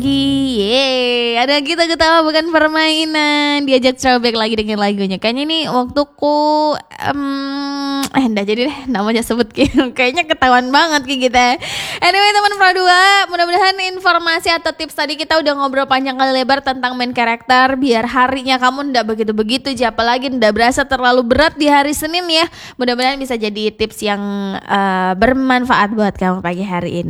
Yeay, ada kita ketawa bukan permainan. Diajak throwback lagi dengan lagunya. Kayaknya ini waktuku enggak jadi deh namanya sebut kayaknya ketahuan banget kayak kita. Anyway teman Pro 2, mudah-mudahan informasi atau tips tadi kita udah ngobrol panjang kali lebar tentang main karakter biar harinya kamu ndak begitu-begitu, apalagi ndak berasa terlalu berat di hari Senin ya. Mudah-mudahan bisa jadi tips yang bermanfaat buat kamu pagi hari ini.